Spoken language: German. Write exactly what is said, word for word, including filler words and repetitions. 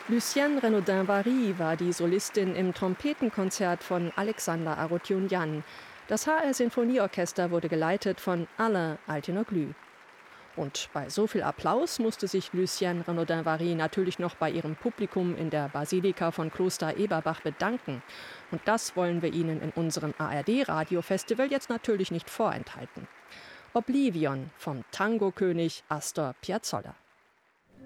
Lucienne Renaudin-Vary war die Solistin im Trompetenkonzert von Alexander Arutjunjan. Das H R-Sinfonieorchester wurde geleitet von Alain Altinoglu. Und bei so viel Applaus musste sich Lucienne Renaudin-Vary natürlich noch bei ihrem Publikum in der Basilika von Kloster Eberbach bedanken. Und das wollen wir Ihnen in unserem A R D-Radio-Festival jetzt natürlich nicht vorenthalten. Oblivion vom Tango-König Astor Piazzolla.